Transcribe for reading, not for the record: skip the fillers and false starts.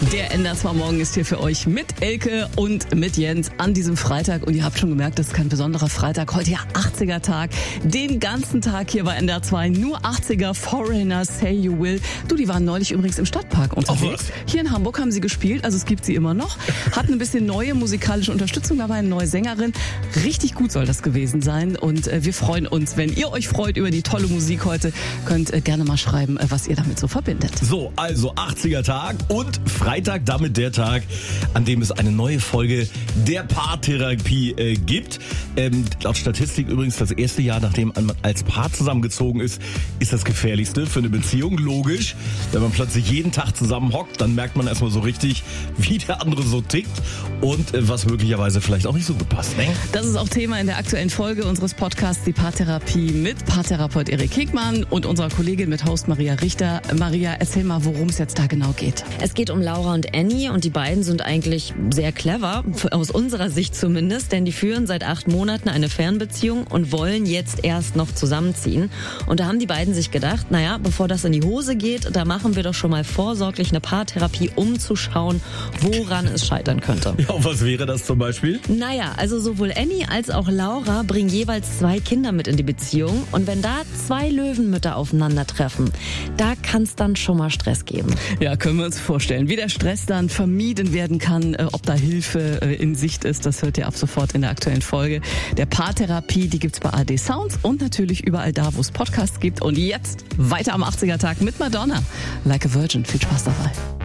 Der NDR Morgen ist hier für euch mit Elke und mit Jens an diesem Freitag. Und ihr habt schon gemerkt, das ist kein besonderer Freitag. Heute ja 80er-Tag. Den ganzen Tag hier bei NDR 2. Nur 80er, Foreigner, Say You Will. Du, die waren neulich übrigens im Stadtpark unterwegs. Hier in Hamburg haben sie gespielt, also es gibt sie immer noch. Hatten ein bisschen neue musikalische Unterstützung dabei, eine neue Sängerin. Richtig gut soll das gewesen sein. Und wir freuen uns, wenn ihr euch freut über die tolle Musik heute. Könnt gerne mal schreiben, was ihr damit so verbindet. So, also 80er-Tag und Freitag, damit der Tag, an dem es eine neue Folge der Paartherapie gibt. Laut Statistik übrigens das erste Jahr, nachdem man als Paar zusammengezogen ist das gefährlichste für eine Beziehung. Logisch, wenn man plötzlich jeden Tag zusammen hockt, dann merkt man erstmal so richtig, wie der andere so tickt und was möglicherweise vielleicht auch nicht so gut passt. Ne? Das ist auch Thema in der aktuellen Folge unseres Podcasts Die Paartherapie mit Paartherapeut Erik Hegmann und unserer Kollegin mit Host Maria Richter. Maria, erzähl mal, worum es jetzt da genau geht. Es geht um Laura und Annie und die beiden sind eigentlich sehr clever, aus unserer Sicht zumindest, denn die führen seit 8 Monaten eine Fernbeziehung und wollen jetzt erst noch zusammenziehen. Und da haben die beiden sich gedacht, naja, bevor das in die Hose geht, da machen wir doch schon mal vorsorglich eine Paartherapie, um zu schauen, woran es scheitern könnte. Ja, und was wäre das zum Beispiel? Naja, also sowohl Annie als auch Laura bringen jeweils 2 Kinder mit in die Beziehung und wenn da 2 Löwenmütter aufeinandertreffen, da kann es dann schon mal Stress geben. Ja, können wir uns vorstellen, wie der Stress dann vermieden werden kann, ob da Hilfe in Sicht ist, das hört ihr ab sofort in der aktuellen Folge der Paartherapie. Die gibt's bei ARD Sounds und natürlich überall da, wo es Podcasts gibt. Und jetzt weiter am 80er-Tag mit Madonna. Like a Virgin. Viel Spaß dabei.